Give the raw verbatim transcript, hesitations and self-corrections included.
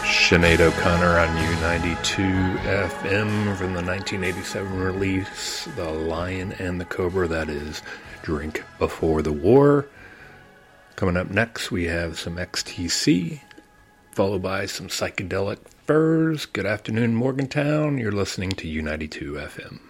Sinead O'Connor on U ninety-two F M from the nineteen eighty-seven release, The Lion and the Cobra, that is Drink Before the War. Coming up next, we have some X T C, followed by some Psychedelic Furs. Good afternoon, Morgantown. You're listening to U ninety-two F M.